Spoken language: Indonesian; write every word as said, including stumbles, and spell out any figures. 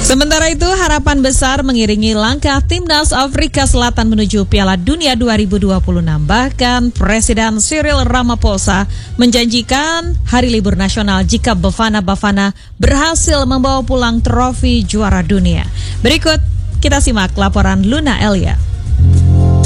Sementara itu, harapan besar mengiringi langkah Timnas Afrika Selatan menuju Piala Dunia dua ribu dua puluh enam. Bahkan Presiden Cyril Ramaphosa menjanjikan hari libur nasional jika Bafana Bafana berhasil membawa pulang trofi juara dunia. Berikut kita simak laporan Luna Elia.